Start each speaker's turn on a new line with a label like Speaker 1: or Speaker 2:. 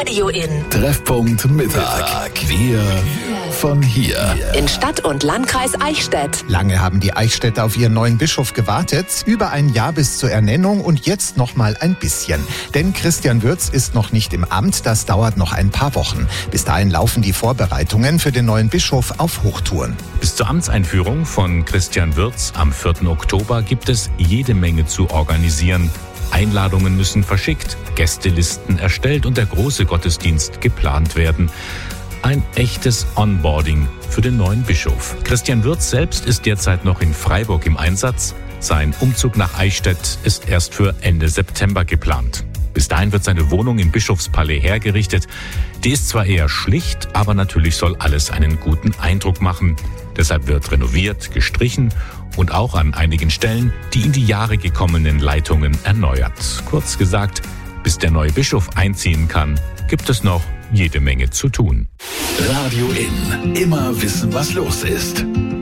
Speaker 1: Radio In.
Speaker 2: Treffpunkt Mittag. Wir von hier.
Speaker 1: In Stadt und Landkreis Eichstätt.
Speaker 3: Lange haben die Eichstätter auf ihren neuen Bischof gewartet. Über ein Jahr bis zur Ernennung und jetzt noch mal ein bisschen. Denn Christian Würz ist noch nicht im Amt. Das dauert noch ein paar Wochen. Bis dahin laufen die Vorbereitungen für den neuen Bischof auf Hochtouren.
Speaker 4: Bis zur Amtseinführung von Christian Würz am 4. Oktober gibt es jede Menge zu organisieren. Einladungen müssen verschickt, Gästelisten erstellt und der große Gottesdienst geplant werden. Ein echtes Onboarding für den neuen Bischof. Christian Würz selbst ist derzeit noch in Freiburg im Einsatz. Sein Umzug nach Eichstätt ist erst für Ende September geplant. Bis dahin wird seine Wohnung im Bischofspalais hergerichtet. Die ist zwar eher schlicht, aber natürlich soll alles einen guten Eindruck machen. Deshalb wird renoviert, gestrichen und auch an einigen Stellen die in die Jahre gekommenen Leitungen erneuert. Kurz gesagt, bis der neue Bischof einziehen kann, gibt es noch jede Menge zu tun.
Speaker 2: Radio In. Immer wissen, was los ist.